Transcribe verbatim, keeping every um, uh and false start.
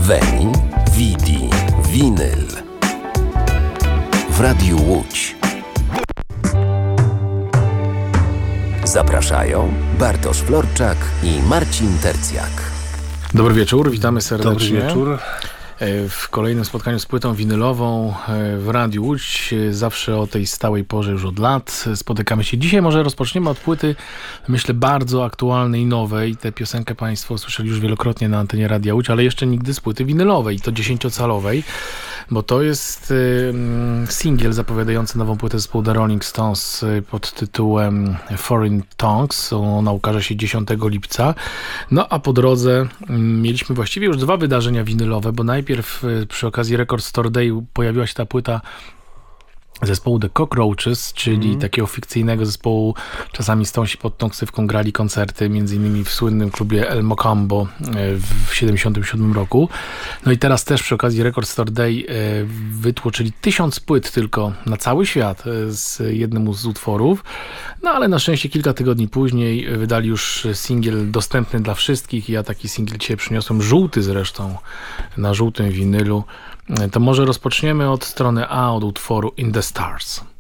Veni, Vidi, Vinyl w Radiu Łódź. Zapraszają Bartosz Florczak i Marcin Tercjak. Dobry wieczór, witamy serdecznie. Dobry wieczór. W kolejnym spotkaniu z płytą winylową w Radiu Łódź. Zawsze o tej stałej porze już od lat spotykamy się. Dzisiaj może rozpoczniemy od płyty, myślę, bardzo aktualnej i nowej. Tę piosenkę Państwo słyszeli już wielokrotnie na antenie Radia Łódź, ale jeszcze nigdy z płyty winylowej, to dziesięciocalowej, bo to jest singiel zapowiadający nową płytę zespołu The Rolling Stones pod tytułem Foreign Tongues. Ona ukaże się dziesiątego lipca. No a po drodze mieliśmy właściwie już dwa wydarzenia winylowe, bo najpierw Najpierw przy okazji Record Store Day pojawiła się ta płyta zespołu The Cockroaches, czyli mm. takiego fikcyjnego zespołu. Czasami Stonesi pod tą ksywką grali koncerty, między innymi w słynnym klubie El Mocambo w siedemdziesiątym siódmym roku. No i teraz też przy okazji Record Store Day wytłoczyli tysiąc płyt tylko na cały świat z jednym z utworów. No ale na szczęście kilka tygodni później wydali już singiel dostępny dla wszystkich. Ja taki singiel dzisiaj przyniosłem, żółty zresztą, na żółtym winylu. To może rozpoczniemy od strony A, od utworu In the Stars.